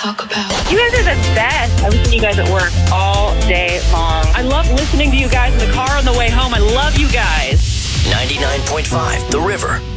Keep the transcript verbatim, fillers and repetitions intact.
talk about. You guys are the best. I listen to you guys at work all day long. I love listening to you guys in the car on the way home. I love you guys. ninety-nine point five The River.